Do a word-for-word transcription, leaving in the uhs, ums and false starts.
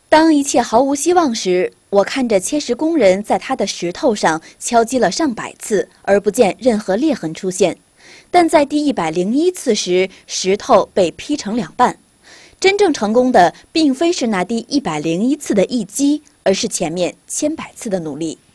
当一切毫无希望时，我看着切石工人在他的石头上敲击了上百次，而不见任何裂痕出现。但在第一百零一次时，石头被劈成两半。真正成功的，并非是那第一百零一次的一击，而是前面千百次的努力。